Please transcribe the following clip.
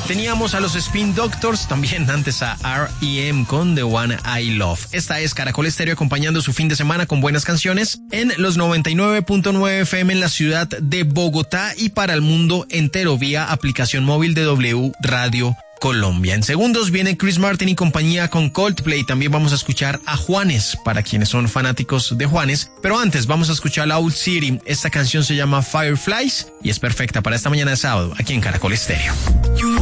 Teníamos a los Spin Doctors, también antes a R.E.M. con The One I Love. Esta es Caracol Estéreo acompañando su fin de semana con buenas canciones en los 99.9 FM en la ciudad de Bogotá y para el mundo entero vía aplicación móvil de W Radio Colombia. En segundos viene Chris Martin y compañía con Coldplay. También vamos a escuchar a Juanes, para quienes son fanáticos de Juanes. Pero antes vamos a escuchar a Old City. Esta canción se llama Fireflies y es perfecta para esta mañana de sábado aquí en Caracol Estéreo.